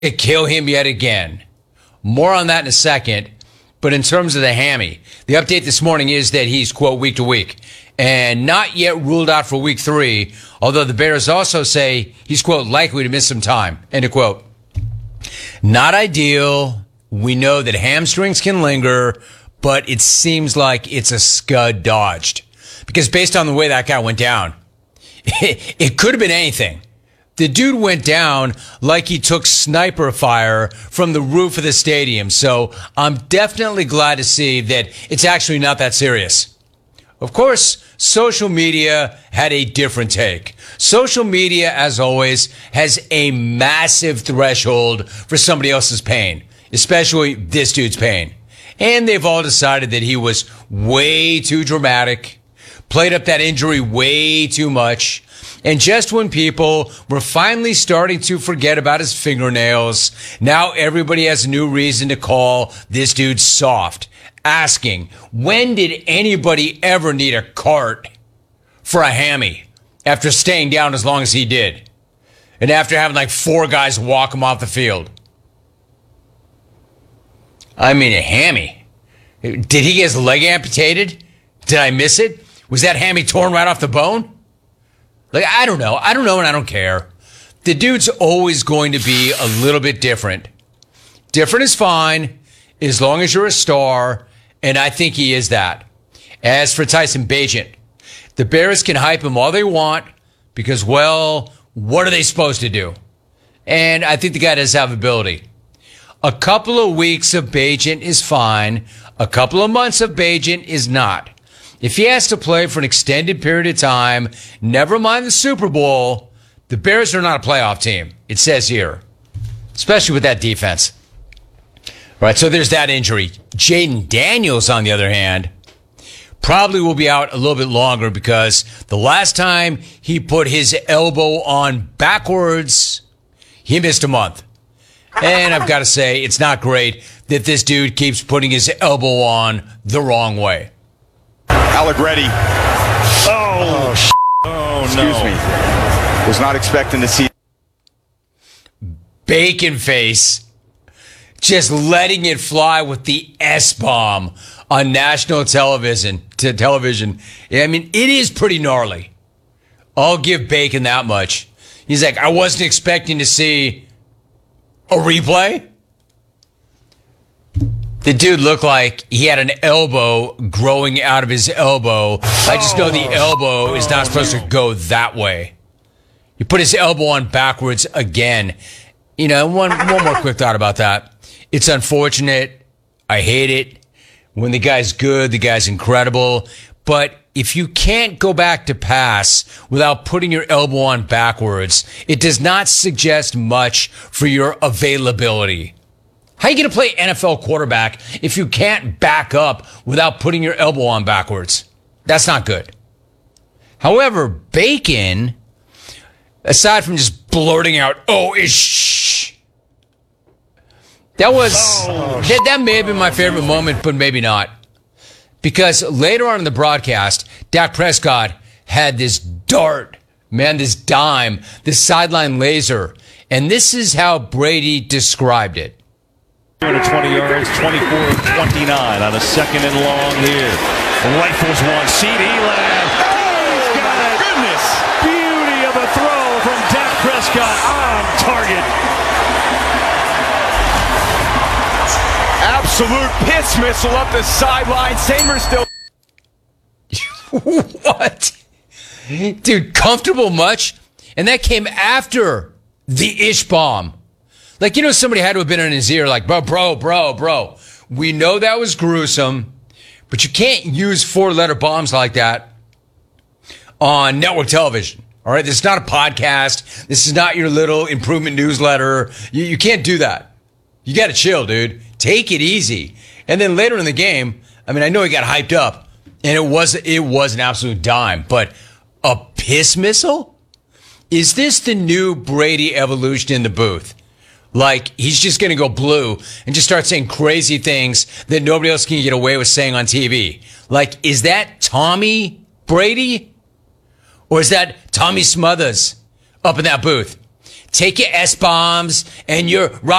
to kill him yet again. More on that in a second. But in terms of the hammy, the update this morning is that he's, quote, week to week and not yet ruled out for week 3, although the Bears also say he's, quote, likely to miss some time, end of quote. Not ideal. We know that hamstrings can linger, but it seems like it's a scud dodged. Because based on the way that guy went down, it could have been anything. The dude went down like he took sniper fire from the roof of the stadium. So I'm definitely glad to see that it's actually not that serious. Of course, social media had a different take. Social media, as always, has a massive threshold for somebody else's pain, especially this dude's pain. And they've all decided that he was way too dramatic, played up that injury way too much. And just when people were finally starting to forget about his fingernails, now everybody has a new reason to call this dude soft, asking, when did anybody ever need a cart for a hammy after staying down as long as he did? And after having like 4 guys walk him off the field? I mean, a hammy. Did he get his leg amputated? Did I miss it? Was that hammy torn right off the bone? Like, I don't know and I don't care. The dude's always going to be a little bit different. Different is fine as long as you're a star, and I think he is that. As for Tyson Bagent, the Bears can hype him all they want because, well, what are they supposed to do? And I think the guy does have ability. A couple of weeks of Bagent is fine. A couple of months of Bagent is not. If he has to play for an extended period of time, never mind the Super Bowl, the Bears are not a playoff team, it says here, especially with that defense. All right, so there's that injury. Jaden Daniels, on the other hand, probably will be out a little bit longer because the last time he put his elbow on backwards, he missed a month. And I've got to say, it's not great that this dude keeps putting his elbow on the wrong way. Allegretti. Oh, no. Excuse me. Was not expecting to see. Bacon face just letting it fly with the S-bomb on national television. I mean, it is pretty gnarly. I'll give Bacon that much. He's like, I wasn't expecting to see a replay. The dude looked like he had an elbow growing out of his elbow. I just know the elbow is not supposed to go that way. You put his elbow on backwards again. You know, one more quick thought about that. It's unfortunate. I hate it. When the guy's good, the guy's incredible. But if you can't go back to pass without putting your elbow on backwards, it does not suggest much for your availability. How are you going to play NFL quarterback if you can't back up without putting your elbow on backwards? That's not good. However, Bacon, aside from just blurting out, that may have been my favorite moment, but maybe not. Because later on in the broadcast, Dak Prescott had this dart, this dime, this sideline laser, and this is how Brady described it. 220 yards, 24 of 29 on a second and long here. Rifles one. CD Lamb. Oh, he's got it. Goodness. Beauty of a throw from Dak Prescott on target. Absolute piss missile up the sideline. Samer still. What? Dude, comfortable much? And that came after the Ish bomb. Like, you know, somebody had to have been in his ear like, bro. We know that was gruesome, but you can't use 4-letter bombs like that on network television. All right? This is not a podcast. This is not your little improvement newsletter. You can't do that. You got to chill, dude. Take it easy. And then later in the game, I mean, I know he got hyped up, and it was an absolute dime, but a piss missile? Is this the new Brady evolution in the booth? Like, he's just going to go blue and just start saying crazy things that nobody else can get away with saying on TV. Like, is that Tommy Brady? Or is that Tommy Smothers up in that booth? take your S-bombs and your